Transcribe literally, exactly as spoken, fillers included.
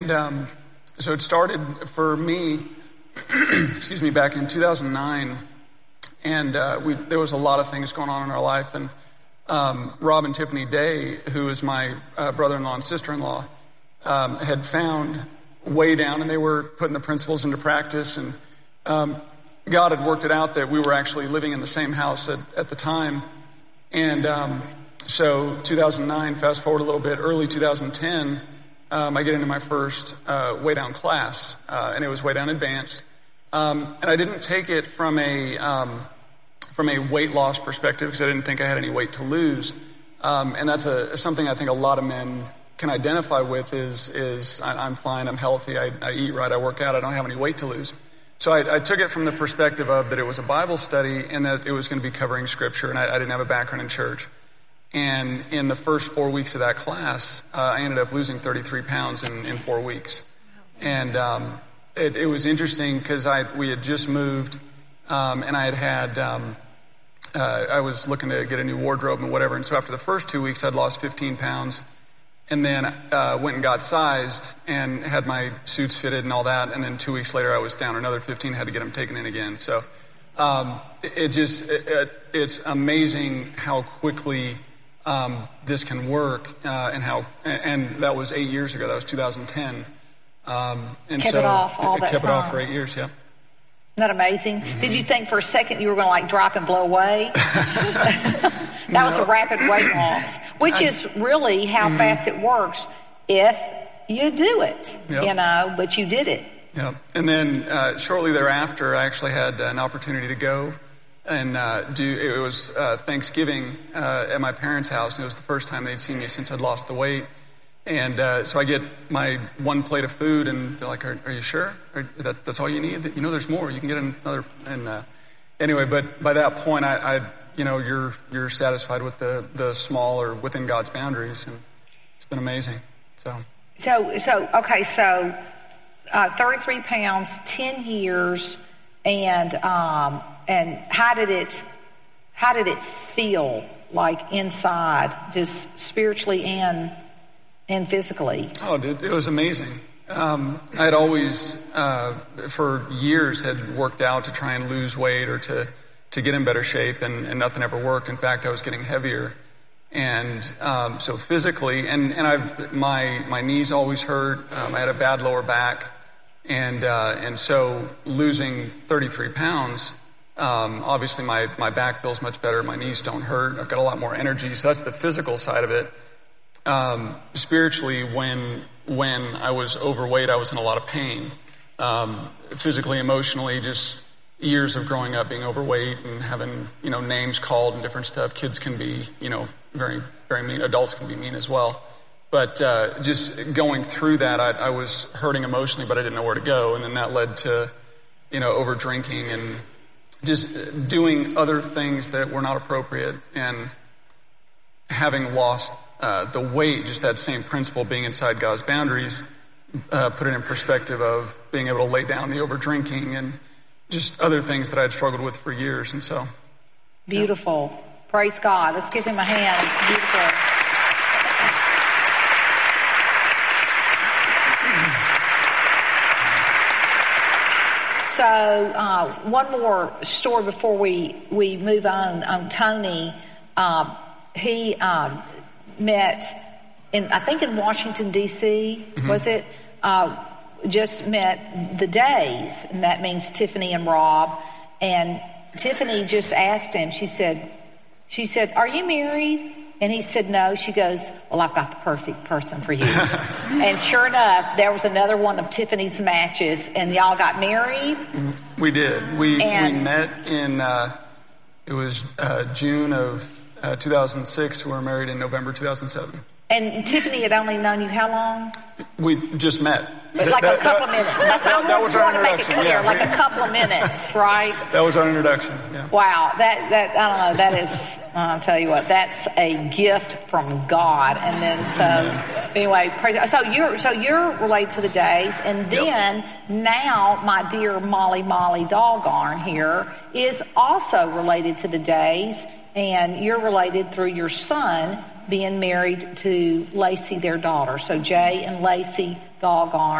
And um, so it started for me, excuse me, back in two thousand nine. And uh, we, there was a lot of things going on in our life. And um, Rob and Tiffany Day, who is my uh, brother-in-law and sister-in-law, um, had found way down, and they were putting the principles into practice. And um, God had worked it out that we were actually living in the same house at, at the time. And um, so two thousand nine, fast forward a little bit, early two thousand ten, um, I get into my first uh, way down class, uh, and it was way down advanced. Um, and I didn't take it from a um, from a weight loss perspective because I didn't think I had any weight to lose. Um, and that's a something I think a lot of men can identify with is is I, I'm fine, I'm healthy, I, I eat right, I work out, I don't have any weight to lose. So I, I took it from the perspective of that it was a Bible study and that it was going to be covering Scripture, and I, I didn't have a background in church. And in the first four weeks of that class, uh, I ended up losing thirty-three pounds in, in four weeks. And um, it, it was interesting because I we had just moved, um, and I had had um, uh, I was looking to get a new wardrobe and whatever. And so after the first two weeks, I'd lost fifteen pounds. And then uh went and got sized and had my suits fitted and all that. And then two weeks later, I was down another fifteen, had to get them taken in again. So um it, it just, it, it, it's amazing how quickly um this can work. Uh and how, and that was eight years ago. That was two thousand ten. Um and kept so it off all it, that kept time. it off for eight years, yeah. Isn't that amazing? Mm-hmm. Did you think for a second you were going to like drop and blow away? That no. was a rapid weight loss, which I, is really how mm-hmm. fast it works if you do it, yep. you know, but you did it. Yeah. And then uh, shortly thereafter, I actually had an opportunity to go and uh, do, it was uh, Thanksgiving uh, at my parents' house, and it was the first time they'd seen me since I'd lost the weight. And uh, so I get my one plate of food, and they're like, are, are you sure? Are, that, that's all you need? You know, there's more. You can get another. And uh, anyway, but by that point, I, I, you know, you're you're satisfied with the, the small or within God's boundaries, and it's been amazing. So, so, so okay, so uh, thirty-three pounds, ten years, and um, and how did it how did it feel like inside, just spiritually and and physically? Oh, dude, it was amazing. Um, I had always, uh, for years, had worked out to try and lose weight or to, to get in better shape, and, and nothing ever worked. In fact, I was getting heavier. And, um, so physically, and, and I've, my, my knees always hurt. Um, I had a bad lower back. And, uh, and so losing thirty-three pounds, um, obviously my, my back feels much better. My knees don't hurt. I've got a lot more energy. So that's the physical side of it. Um, spiritually, when, when I was overweight, I was in a lot of pain. Um, physically, emotionally, just years of growing up being overweight and having, you know, names called and different stuff. Kids can be, you know, very, very mean. Adults can be mean as well. But, uh, just going through that, I, I was hurting emotionally, but I didn't know where to go. And then that led to, you know, over drinking and just doing other things that were not appropriate, and having lost Uh, the weight, just that same principle, being inside God's boundaries, uh, put it in perspective of being able to lay down the over drinking and just other things that I had struggled with for years. And so, beautiful. Yeah. Praise God. Let's give him a hand. Beautiful. So, uh, one more story before we, we move on. On Tony, uh, he, uh, met in, I think in Washington, D C, mm-hmm. was it? Uh, just met the Days, and that means Tiffany and Rob. And Tiffany just asked him, she said, she said, are you married? And he said, no. She goes, well, I've got the perfect person for you. And sure enough, there was another one of Tiffany's matches, and y'all got married? We did. We, and, we met in, uh, it was uh, June of Uh, two thousand six. We were married in November two thousand seven. And Tiffany had only known you how long? We just met. Like that, a couple that, of minutes. That's that, I that just was want to make it clear, yeah. like a couple of minutes, right? That was our introduction. Yeah. Wow, that that I don't know. That is, I'll tell you what, that's a gift from God. And then so yeah. anyway, praise, so you're so you're related to the Days, and then yep. now my dear Molly Molly Doggorn here is also related to the Days. And you're related through your son being married to Lacey, their daughter. So Jay and Lacey Doggorn.